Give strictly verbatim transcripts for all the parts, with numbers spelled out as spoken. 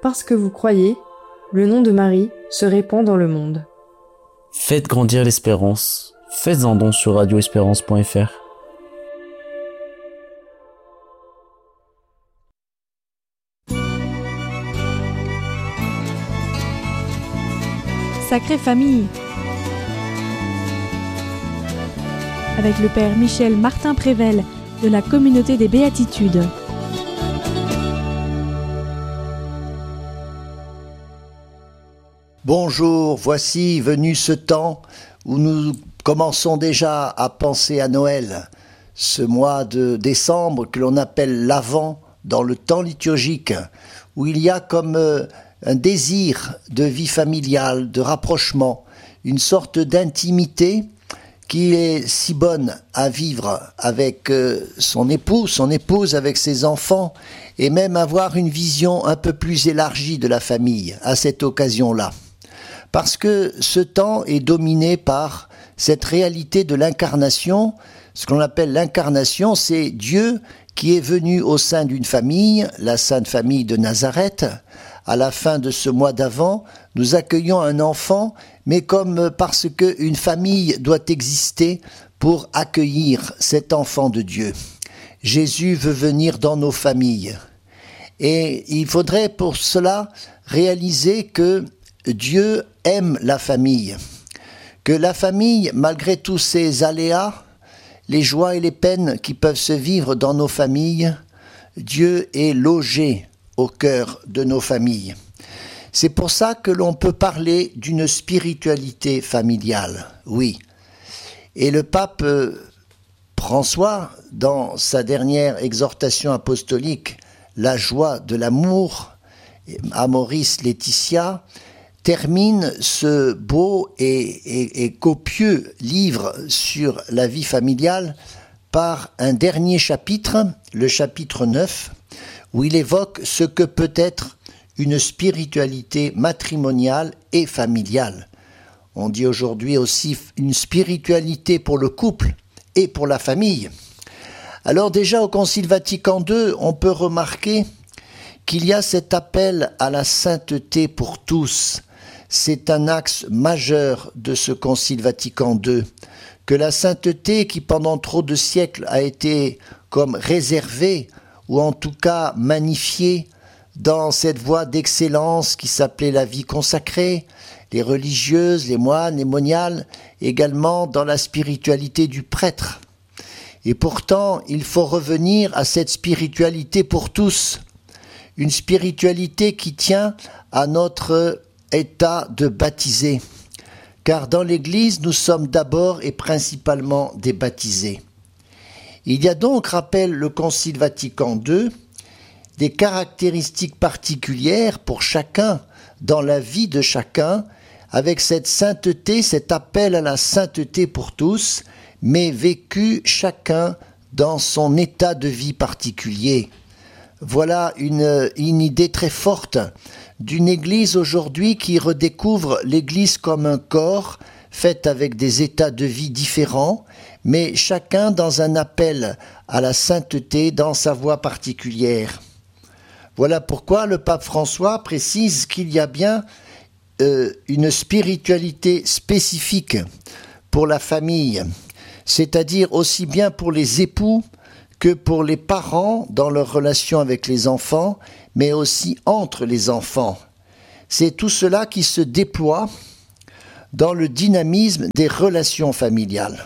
parce que vous croyez, le nom de Marie se répand dans le monde. Faites grandir l'espérance. Faites un don sur radio espérance point f r. Sacrée Famille, avec le Père Michel Martin Prével de la Communauté des Béatitudes. Bonjour, voici venu ce temps où nous commençons déjà à penser à Noël, ce mois de décembre que l'on appelle l'Avent dans le temps liturgique, où il y a comme un désir de vie familiale, de rapprochement, une sorte d'intimité qui est si bonne à vivre avec son époux, son épouse, avec ses enfants, et même avoir une vision un peu plus élargie de la famille à cette occasion-là. Parce que ce temps est dominé par cette réalité de l'incarnation. Ce qu'on appelle l'incarnation, c'est Dieu qui est venu au sein d'une famille, la Sainte Famille de Nazareth. À la fin de ce mois d'Avent, nous accueillons un enfant, mais comme parce qu'une famille doit exister pour accueillir cet enfant de Dieu. Jésus veut venir dans nos familles. Et il faudrait pour cela réaliser que Dieu aime la famille, que la famille, malgré tous ses aléas, les joies et les peines qui peuvent se vivre dans nos familles, Dieu est logé au cœur de nos familles. C'est pour ça que l'on peut parler d'une spiritualité familiale, oui. Et le pape François, dans sa dernière exhortation apostolique, La joie de l'amour, Amoris Laetitia, termine ce beau et, et, et copieux livre sur la vie familiale par un dernier chapitre, le chapitre neuf, où il évoque ce que peut être une spiritualité matrimoniale et familiale. On dit aujourd'hui aussi une spiritualité pour le couple et pour la famille. Alors déjà au Concile Vatican deux, on peut remarquer qu'il y a cet appel à la sainteté pour tous. C'est un axe majeur de ce Concile Vatican deux, que la sainteté qui pendant trop de siècles a été comme réservée ou en tout cas magnifiée dans cette voie d'excellence qui s'appelait la vie consacrée, les religieuses, les moines, les moniales, également dans la spiritualité du prêtre. Et pourtant, il faut revenir à cette spiritualité pour tous, une spiritualité qui tient à notre état de baptisé, car dans l'Église, nous sommes d'abord et principalement des baptisés. Il y a donc, rappelle le Concile Vatican deux, des caractéristiques particulières pour chacun, dans la vie de chacun, avec cette sainteté, cet appel à la sainteté pour tous, mais vécu chacun dans son état de vie particulier. Voilà une, une idée très forte d'une Église aujourd'hui qui redécouvre l'Église comme un corps fait avec des états de vie différents, mais chacun dans un appel à la sainteté dans sa voie particulière. Voilà pourquoi le pape François précise qu'il y a bien euh, une spiritualité spécifique pour la famille, c'est-à-dire aussi bien pour les époux que pour les parents dans leur relation avec les enfants, mais aussi entre les enfants. C'est tout cela qui se déploie dans le dynamisme des relations familiales.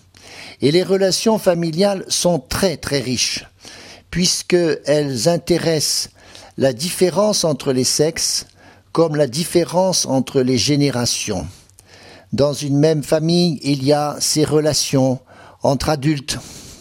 Et les relations familiales sont très très riches, puisqu'elles intéressent la différence entre les sexes comme la différence entre les générations. Dans une même famille, il y a ces relations entre adultes,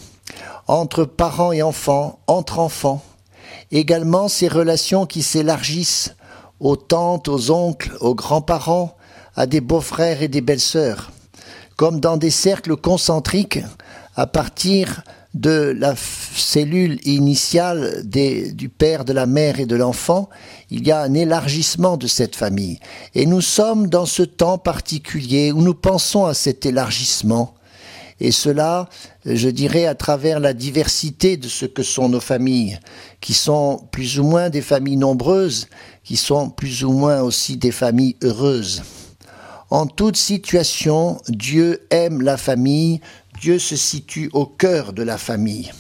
entre parents et enfants, entre enfants. Également ces relations qui s'élargissent aux tantes, aux oncles, aux grands-parents, à des beaux-frères et des belles-sœurs, comme dans des cercles concentriques à partir de la f- cellule initiale des, du père, de la mère et de l'enfant, il y a un élargissement de cette famille. Et nous sommes dans ce temps particulier où nous pensons à cet élargissement. Et cela, je dirais, à travers la diversité de ce que sont nos familles, qui sont plus ou moins des familles nombreuses, qui sont plus ou moins aussi des familles heureuses. En toute situation, Dieu aime la famille, Dieu se situe au cœur de la famille.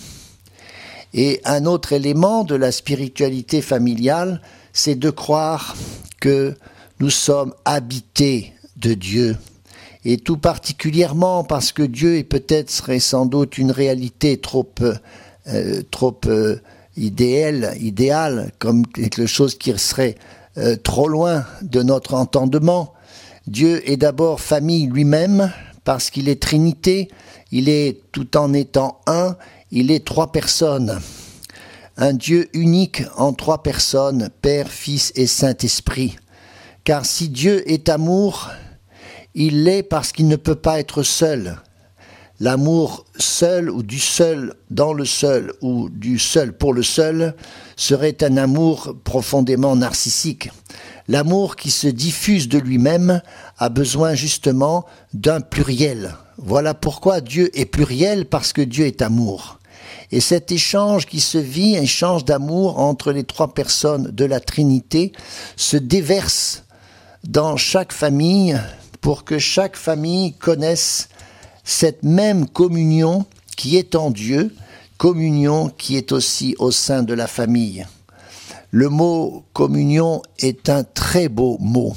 Et un autre élément de la spiritualité familiale, c'est de croire que nous sommes habités de Dieu. Et tout particulièrement parce que Dieu est peut-être, serait sans doute une réalité trop, euh, trop euh, idéale, idéale, comme quelque chose qui serait euh, trop loin de notre entendement. Dieu est d'abord famille lui-même, parce qu'il est Trinité, il est, tout en étant un, il est trois personnes. Un Dieu unique en trois personnes, Père, Fils et Saint-Esprit. Car si Dieu est amour, il l'est parce qu'il ne peut pas être seul. L'amour seul ou du seul dans le seul ou du seul pour le seul serait un amour profondément narcissique. L'amour qui se diffuse de lui-même a besoin justement d'un pluriel. Voilà pourquoi Dieu est pluriel, parce que Dieu est amour. Et cet échange qui se vit, échange d'amour entre les trois personnes de la Trinité, se déverse dans chaque famille pour que chaque famille connaisse cette même communion qui est en Dieu, communion qui est aussi au sein de la famille. Le mot communion est un très beau mot.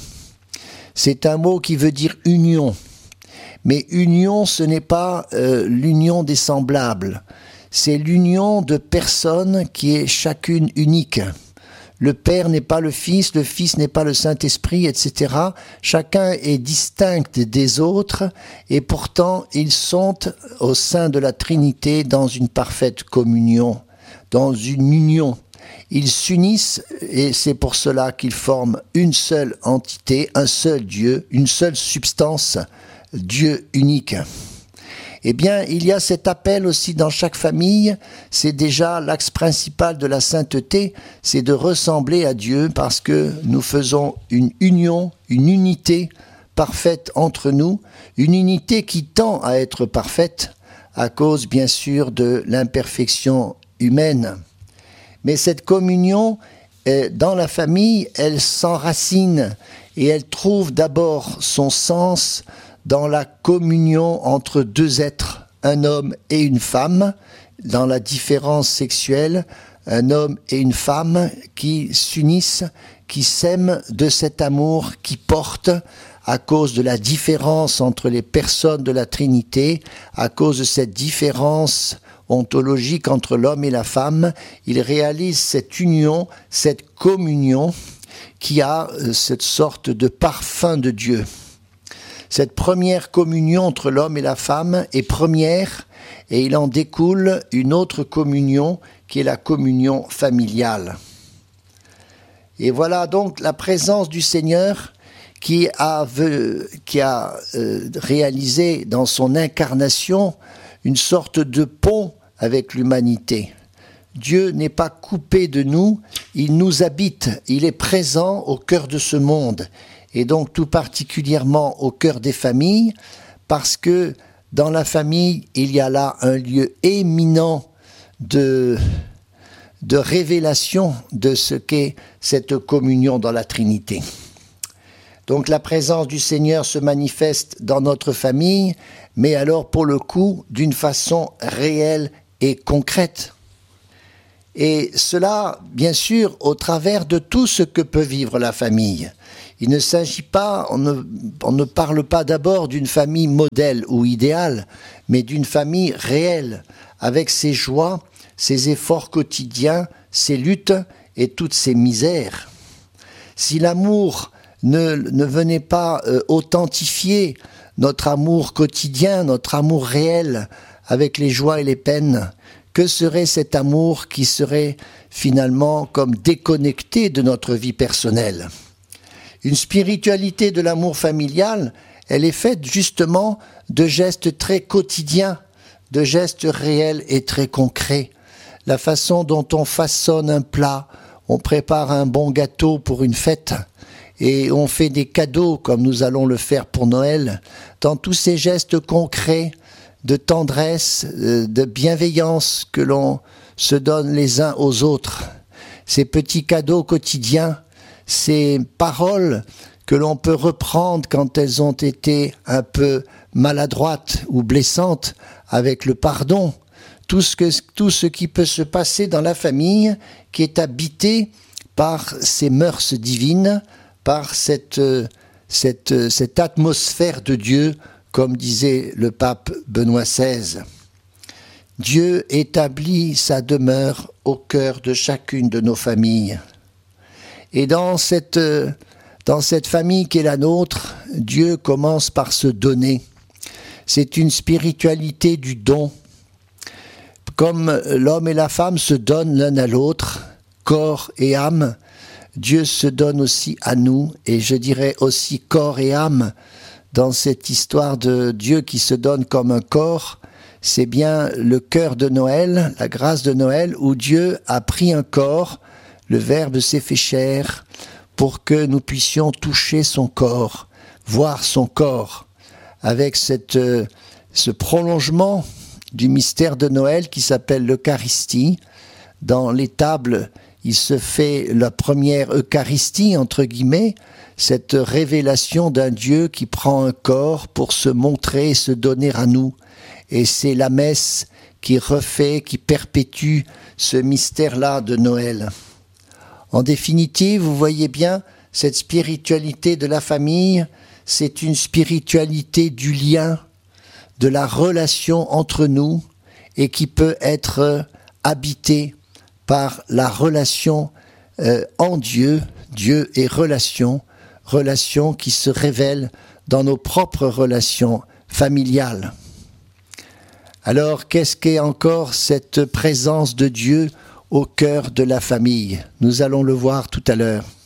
C'est un mot qui veut dire union. Mais union, ce n'est pas euh, l'union des semblables. C'est l'union de personnes qui est chacune unique. Le Père n'est pas le Fils, le Fils n'est pas le Saint-Esprit, et cetera. Chacun est distinct des autres et pourtant ils sont au sein de la Trinité dans une parfaite communion, dans une union. Ils s'unissent et c'est pour cela qu'ils forment une seule entité, un seul Dieu, une seule substance, Dieu unique. Eh bien, il y a cet appel aussi dans chaque famille, c'est déjà l'axe principal de la sainteté, c'est de ressembler à Dieu parce que nous faisons une union, une unité parfaite entre nous, une unité qui tend à être parfaite à cause bien sûr de l'imperfection humaine. Mais cette communion, dans la famille, elle s'enracine et elle trouve d'abord son sens dans la communion entre deux êtres, un homme et une femme, dans la différence sexuelle, un homme et une femme qui s'unissent, qui s'aiment de cet amour qui porte à cause de la différence entre les personnes de la Trinité, à cause de cette différence ontologique entre l'homme et la femme, ils réalisent cette union, cette communion qui a cette sorte de parfum de Dieu. Cette première communion entre l'homme et la femme est première et il en découle une autre communion qui est la communion familiale. Et voilà donc la présence du Seigneur qui a, qui a euh, réalisé dans son incarnation une sorte de pont avec l'humanité. Dieu n'est pas coupé de nous, il nous habite, il est présent au cœur de ce monde. Et donc tout particulièrement au cœur des familles, parce que dans la famille, il y a là un lieu éminent de, de révélation de ce qu'est cette communion dans la Trinité. Donc la présence du Seigneur se manifeste dans notre famille, mais alors pour le coup d'une façon réelle et concrète. Et cela, bien sûr, au travers de tout ce que peut vivre la famille. Il ne s'agit pas, on ne, on ne parle pas d'abord d'une famille modèle ou idéale, mais d'une famille réelle, avec ses joies, ses efforts quotidiens, ses luttes et toutes ses misères. Si l'amour ne, ne venait pas euh, authentifier notre amour quotidien, notre amour réel, avec les joies et les peines, que serait cet amour qui serait finalement comme déconnecté de notre vie personnelle ? Une spiritualité de l'amour familial, elle est faite justement de gestes très quotidiens, de gestes réels et très concrets. La façon dont on façonne un plat, on prépare un bon gâteau pour une fête et on fait des cadeaux comme nous allons le faire pour Noël. Dans tous ces gestes concrets de tendresse, de bienveillance que l'on se donne les uns aux autres. Ces petits cadeaux quotidiens, ces paroles que l'on peut reprendre quand elles ont été un peu maladroites ou blessantes, avec le pardon, tout ce, que, tout ce qui peut se passer dans la famille qui est habité par ces mœurs divines, par cette, cette, cette atmosphère de Dieu, comme disait le pape Benoît seize. Dieu établit sa demeure au cœur de chacune de nos familles. Et dans cette, dans cette famille qui est la nôtre, Dieu commence par se donner. C'est une spiritualité du don. Comme l'homme et la femme se donnent l'un à l'autre, corps et âme, Dieu se donne aussi à nous, et je dirais aussi corps et âme. Dans cette histoire de Dieu qui se donne comme un corps, c'est bien le cœur de Noël, la grâce de Noël, où Dieu a pris un corps, le Verbe s'est fait chair, pour que nous puissions toucher son corps, voir son corps, avec cette, euh, ce prolongement du mystère de Noël qui s'appelle l'Eucharistie. Dans les tables, il se fait la première Eucharistie, entre guillemets, cette révélation d'un Dieu qui prend un corps pour se montrer et se donner à nous. Et c'est la messe qui refait, qui perpétue ce mystère-là de Noël. En définitive, vous voyez bien, cette spiritualité de la famille, c'est une spiritualité du lien, de la relation entre nous, et qui peut être habitée par la relation euh, en Dieu, Dieu et relation, relation qui se révèle dans nos propres relations familiales. Alors, qu'est-ce qu'est encore cette présence de Dieu au cœur de la famille? Nous allons le voir tout à l'heure.